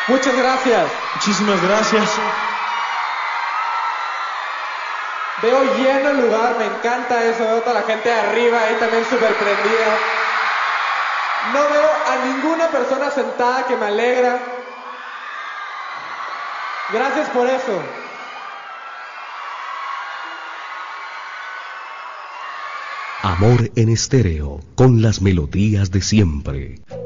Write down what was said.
Muchas gracias. Muchísimas gracias. Veo lleno el lugar, me encanta eso, veo toda la gente arriba ahí también súper prendida. No veo a ninguna persona sentada, que me alegra. Gracias por eso. Amor en Estéreo, con las melodías de siempre.